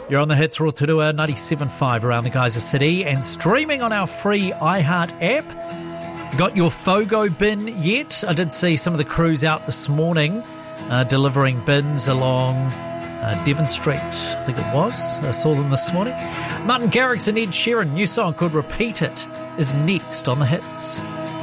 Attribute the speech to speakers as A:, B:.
A: You're on the Hits Rotorua 97.5 around the Geyser City and streaming on our free iHeart app. Got your FOGO bin yet? I did see some of the crews out this morning delivering bins along Devon Street, I think it was. I saw them this morning. Martin Garrix and Ed Sheeran, new song called Repeat It, is next on the Hits.